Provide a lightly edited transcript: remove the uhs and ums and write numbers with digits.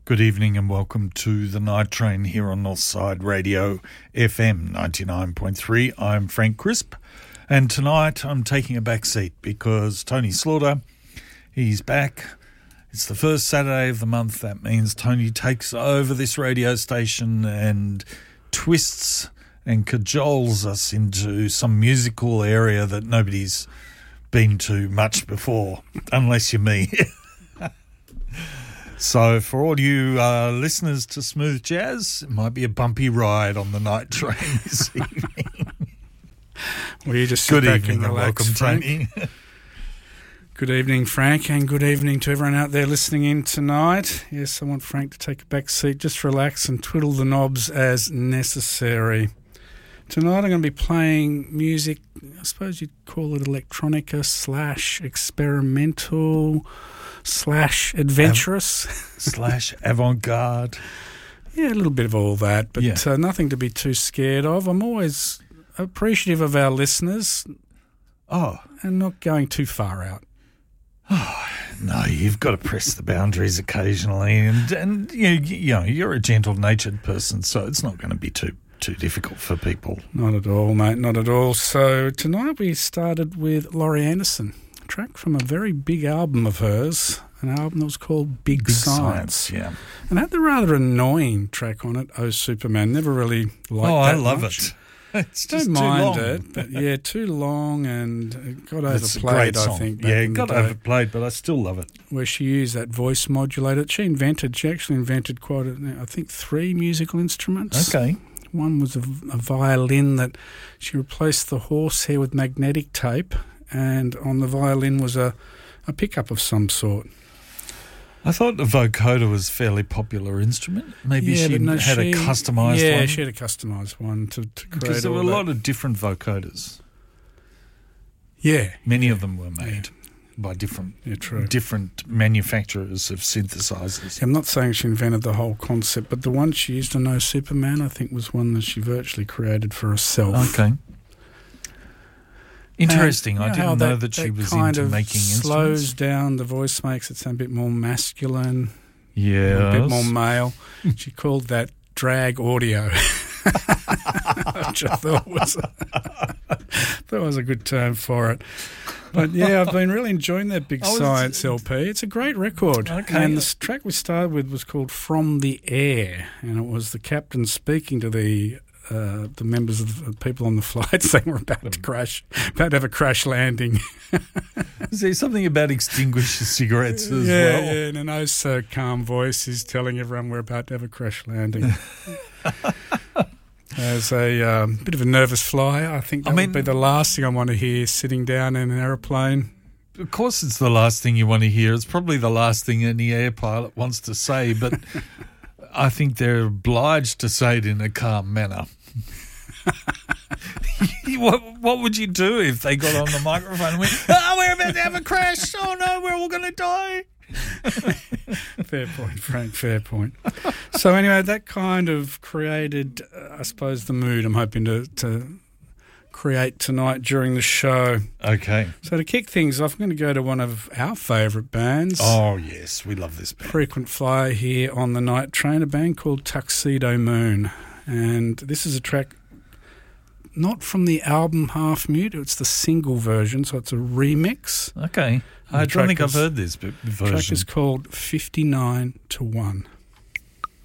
Good evening and welcome to the Night Train here on Northside Radio FM 99.3. I'm Frank Crisp, and tonight I'm taking a back seat because Tony Slaughter, he's back. It's the first Saturday of the month. That means Tony takes over this radio station and twists and cajoles us into some musical area that nobody's been to much before, unless you're me. So for all you listeners to smooth jazz, it might be a bumpy ride on the Night Train this evening. Well, you just sit back and relax, welcome, Frank. Tony. Good evening, Frank, and good evening to everyone out there listening in tonight. Yes, I want Frank to take a back seat, just relax and twiddle the knobs as necessary. Tonight I'm going to be playing music, I suppose you'd call it electronica / experimental / adventurous. / avant-garde. Yeah, a little bit of all that, but nothing to be too scared of. I'm always appreciative of our listeners and not going too far out. Oh, no, you've got to press the boundaries occasionally, and you know, you're a gentle-natured person, so it's not going to be too difficult for people. Not at all, mate, not at all. So tonight we started with Laurie Anderson, a track from a very big album of hers, an album that was called Big Science. Yeah. And had the rather annoying track on it, Oh Superman. Never really liked that I love much. it. It's just Don't mind too long. it, but too long and it got It's a overplayed, great song. I think. Yeah, it got overplayed, but I still love it. Where she used that voice modulator. She actually invented quite, I think, 3 musical instruments. Okay. One was a violin that she replaced the horsehair with magnetic tape, and on the violin was a pickup of some sort. I thought the vocoder was a fairly popular instrument. Maybe she had a customised one. Yeah, she had a customised one to create because there were a lot of different vocoders. Yeah. Many of them were made by different manufacturers of synthesizers. I'm not saying she invented the whole concept, but the one she used on No Superman, I think, was one that she virtually created for herself. Okay. Interesting. I didn't know that she was into making instruments. Slows down the voice, makes it sound a bit more masculine, a bit more male. She called that drag audio, which I thought was a good term for it. But yeah, I've been really enjoying that Big Science LP. It's a great record. Okay. And the track we started with was called From the Air, and it was the captain speaking to the members of the people on the flight saying we're about to have a crash landing. Is there something about extinguished cigarettes as well? Yeah, in an so calm voice, he's telling everyone we're about to have a crash landing. As a bit of a nervous flyer, I think that would be the last thing I want to hear sitting down in an aeroplane. Of course it's the last thing you want to hear. It's probably the last thing any air pilot wants to say, but I think they're obliged to say it in a calm manner. What would you do if they got on the microphone and went, we're about to have a crash. Oh, no, we're all going to die. Fair point, Frank, fair point. So anyway, that kind of created, I suppose, the mood I'm hoping to create tonight during the show. Okay. So to kick things off, I'm going to go to one of our favourite bands. Oh, yes, we love this band. Frequent flyer here on the Night Train, a band called Tuxedo Moon. And this is a track not from the album Half Mute, it's the single version, so it's a remix. Okay. I don't think I've heard this version. The track is called 59 to 1.